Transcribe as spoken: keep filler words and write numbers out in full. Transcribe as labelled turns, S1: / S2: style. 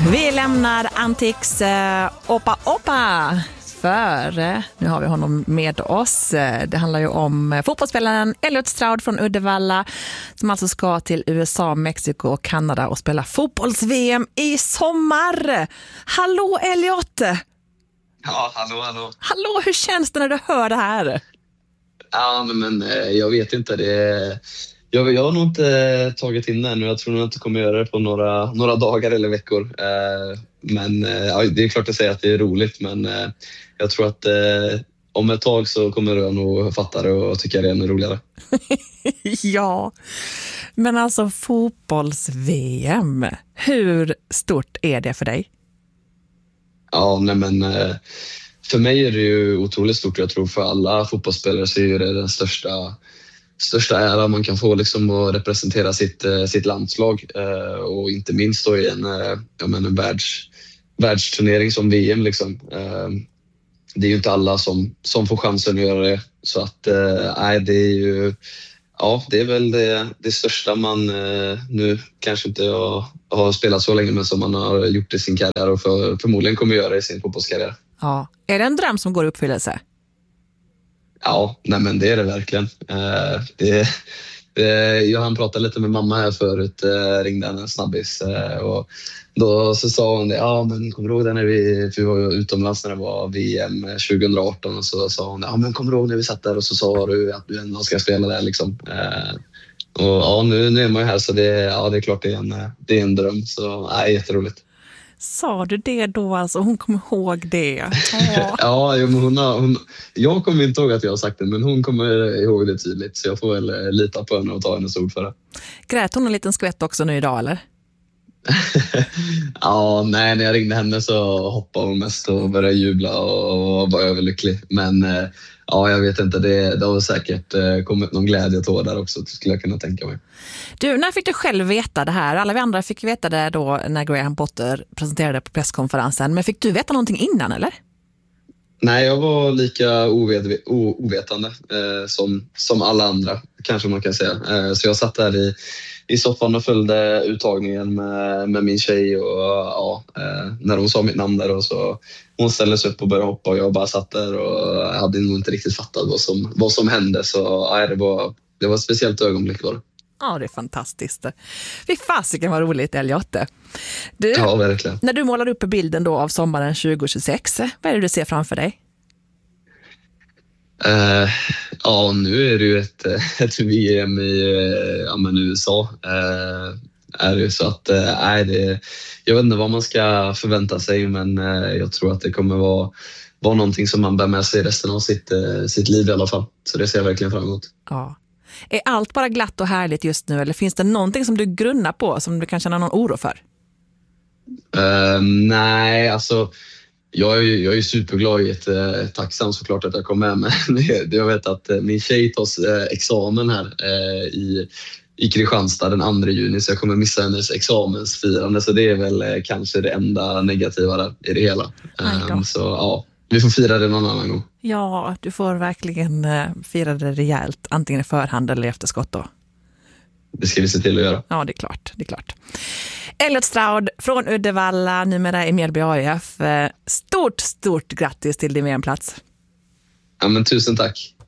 S1: Vi lämnar Antics eh, Opa Opa för eh, nu har vi honom med oss. Det handlar ju om eh, fotbollsspelaren Elliot Stroud från Uddevalla som alltså ska till U S A, Mexiko och Kanada och spela fotbolls-V M i sommar. Hallå Elliot!
S2: Ja, hallå, hallå.
S1: Hallå, hur känns det när du hör det här?
S2: Ja, men eh, jag vet inte. Det är... jag, jag har nog inte tagit in det ännu. Jag tror nog inte kommer göra det på några, några dagar eller veckor. Eh, men eh, ja, det är klart att säga att det är roligt. Men eh, jag tror att eh, om ett tag så kommer jag nog fatta det och tycka det är ännu roligare.
S1: Ja, men alltså fotbolls-V M. Hur stort är det för dig?
S2: Ja, nej men... Eh, för mig är det ju otroligt stort. Jag tror för alla fotbollsspelare så är det den största... största ära man kan få liksom att representera sitt, sitt landslag eh, och inte minst då i en, jag menar, en världs, världsturnering som V M liksom. Eh, det är ju inte alla som, som får chansen att göra det, så att nej, eh, det är ju ja, det är väl det, det största man eh, nu kanske inte har, har spelat så länge men som man har gjort i sin karriär och för, förmodligen kommer göra i sin fotbollskarriär.
S1: Ja, är det en dröm som går i uppfyllelse?
S2: Ja, nej men det är det verkligen. Eh, det, det, jag hann prata lite med mamma här förut, eh, ringde en snabbis eh, och då så sa hon det, ja men kommer du ihåg det när vi, för vi var utomlands när det var V M tjugo arton och så sa hon, ja men kommer du ihåg när vi satt där och så sa du att du ändå ska spela där liksom. Eh, och ja, nu, nu är man ju här så det, ja, det är klart det är en, det är en dröm, så nej, jätteroligt.
S1: Sa du det då alltså? Hon kommer ihåg det.
S2: Ja, ja men hon har, hon, jag kommer inte ihåg att jag har sagt det, men hon kommer ihåg det tydligt. Så jag får väl lita på henne och ta hennes ord för det.
S1: Grät hon en liten skvätt också nu idag, eller?
S2: Ja, nej, när jag ringde henne så hoppade hon mest och började jubla och var överlycklig. Men ja, jag vet inte, det, det har säkert kommit någon glädjetår där också, skulle jag kunna tänka mig.
S1: Du, när fick du själv veta det här? Alla vi andra fick veta det då när Graham Potter presenterade på presskonferensen. Men fick du veta någonting innan, eller?
S2: Nej, jag var lika ovet, ovetande eh, som, som alla andra, kanske man kan säga. Eh, så jag satt där i, i soffan och följde uttagningen med, med min tjej. Och ja, eh, när hon sa mitt namn där och så hon ställde sig upp och började hoppa och jag bara satt där och hade nog inte riktigt fattat vad som, vad som hände. Så ja, det, var, det var ett speciellt ögonblick var det.
S1: Ja, det är fantastiskt. Fy fasiken var roligt, Elliot. Du,
S2: ja, verkligen.
S1: När du målar upp bilden då av sommaren tjugo tjugosex, vad är det du ser framför dig?
S2: Uh, ja, nu är det ju ett, ett V M i ja, men U S A. Uh, är det så att, uh, det, jag vet inte vad man ska förvänta sig, men uh, jag tror att det kommer vara, vara någonting som man bär med sig resten av sitt, uh, sitt liv i alla fall. Så det ser jag verkligen fram emot.
S1: Ja. Är allt bara glatt och härligt just nu, eller finns det någonting som du grunnar på som du kan känna någon oro för?
S2: Uh, nej, alltså jag är, jag är superglad och jättetacksam såklart att jag kom med. Men jag vet att min tjej tar examen här uh, i, i Kristianstad den andra juni, så jag kommer missa hennes examensfirande, så det är väl uh, kanske det enda negativa där i det hela. Um, så ja, vi får fira det någon annan gång.
S1: Ja, du får verkligen uh, fira det rejält, antingen i förhand eller i efterskott då.
S2: Det ska vi se till att göra.
S1: Ja, det är klart, det är klart. Elliot Stroud från Uddevalla, numera i Mjällby A I F. Stort, stort grattis till din V M-plats.
S2: Ja, men tusen tack.